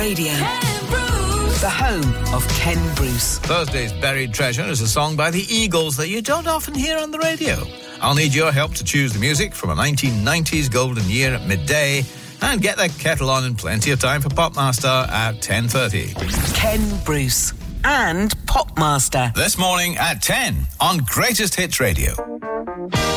Radio. Ken Bruce. The home of Ken Bruce. Thursday's Buried Treasure is a song by the Eagles that you don't often hear on the radio. I'll need your help to choose the music from a 1990s golden year at midday and get the kettle on in plenty of time for Popmaster at 10:30. Ken Bruce and Popmaster. This morning at 10 on Greatest Hits Radio.